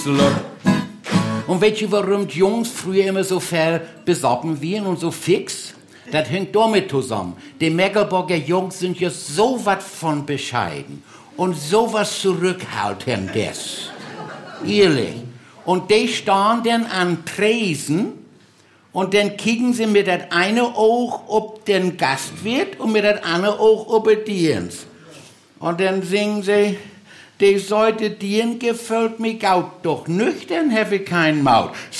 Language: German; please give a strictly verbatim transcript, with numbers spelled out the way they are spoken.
Und weißt du, warum die Jungs früher immer so fair besoffen waren und so fix? Das hängt damit zusammen. Die Meckelburger Jungs sind ja so was von bescheiden und so was zurückhaltendes. Ehrlich. Und die stehen dann an Tresen und dann kicken sie mit das eine Auge ob den Gastwirt und mit das andere Auge ob den Dienst. Und dann singen sie, die Seite Dien gefällt mir gaut, doch nüchtern habe ich kein Maul.